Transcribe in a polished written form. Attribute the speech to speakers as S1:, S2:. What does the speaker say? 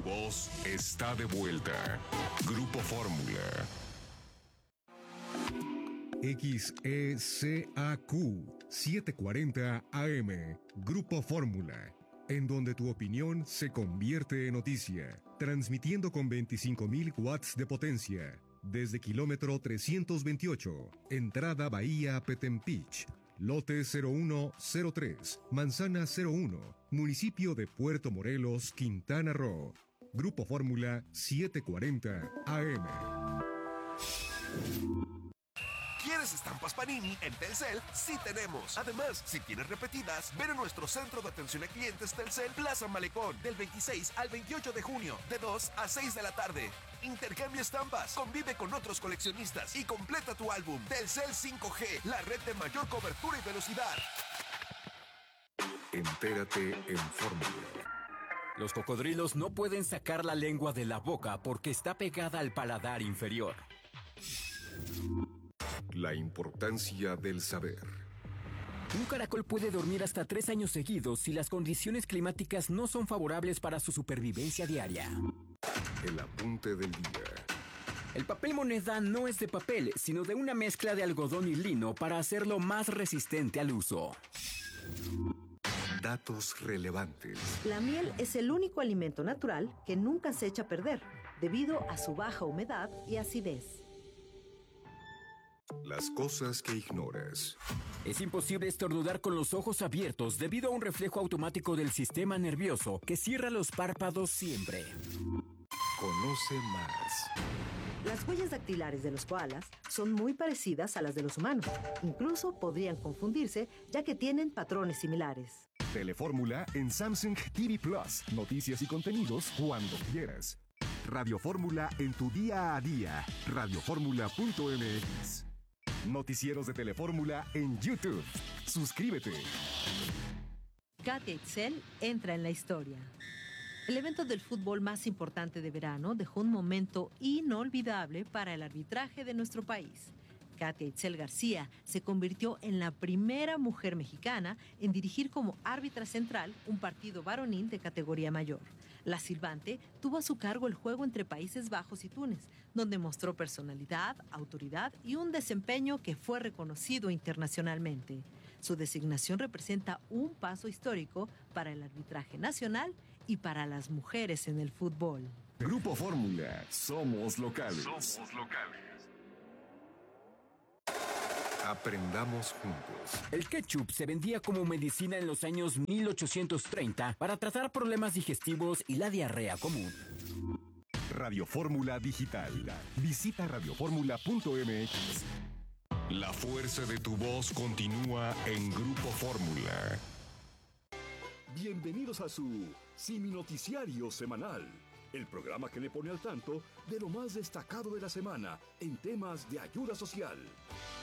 S1: voz está de vuelta. Grupo Fórmula. XECAQ 740 AM. Grupo Fórmula. En donde tu opinión se convierte en noticia. Transmitiendo con 25.000 watts de potencia. Desde kilómetro 328. Entrada Bahía Petempich. Lote 0103. Manzana 01. Municipio de Puerto Morelos, Quintana Roo. Grupo Fórmula 740 AM.
S2: ¿Quieres estampas Panini? En Telcel sí tenemos. Además, si tienes repetidas, ven a nuestro centro de atención a clientes Telcel Plaza Malecón del 26 al 28 de junio, de 2 a 6 de la tarde. Intercambia estampas, convive con otros coleccionistas y completa tu álbum. Telcel 5G, la red de mayor cobertura y velocidad.
S1: Entérate en Fórmula.
S3: Los cocodrilos no pueden sacar la lengua de la boca porque está pegada al paladar inferior.
S1: La importancia del saber.
S3: Un caracol puede dormir hasta 3 años seguidos si las condiciones climáticas no son favorables para su supervivencia diaria.
S1: El apunte del día.
S3: El papel moneda no es de papel, sino de una mezcla de algodón y lino para hacerlo más resistente al uso.
S1: Datos relevantes.
S4: La miel es el único alimento natural que nunca se echa a perder, debido a su baja humedad y acidez.
S1: Las cosas que ignoras.
S3: Es imposible estornudar con los ojos abiertos debido a un reflejo automático del sistema nervioso que cierra los párpados siempre.
S1: Conoce más.
S4: Las huellas dactilares de los koalas son muy parecidas a las de los humanos. Incluso podrían confundirse, ya que tienen patrones similares.
S5: Telefórmula en Samsung TV Plus. Noticias y contenidos cuando quieras. Radio Fórmula en tu día a día. Radioformula.mx. Noticieros de Telefórmula en YouTube. Suscríbete.
S4: Katia Itzel entra en la historia. El evento del fútbol más importante de verano dejó un momento inolvidable para el arbitraje de nuestro país. Katia Itzel García se convirtió en la primera mujer mexicana en dirigir como árbitra central un partido varonil de categoría mayor. La silbante tuvo a su cargo el juego entre Países Bajos y Túnez, donde mostró personalidad, autoridad y un desempeño que fue reconocido internacionalmente. Su designación representa un paso histórico para el arbitraje nacional y para las mujeres en el fútbol.
S5: Grupo Fórmula. Somos locales.
S1: Somos locales. Aprendamos juntos.
S3: El ketchup se vendía como medicina en los años 1830 para tratar problemas digestivos y la diarrea común.
S5: Radio Fórmula Digital. Visita radioformula.mx.
S1: La fuerza de tu voz continúa en Grupo Fórmula.
S6: Bienvenidos a su Simi Noticiario Semanal, el programa que le pone al tanto de lo más destacado de la semana en temas de ayuda social.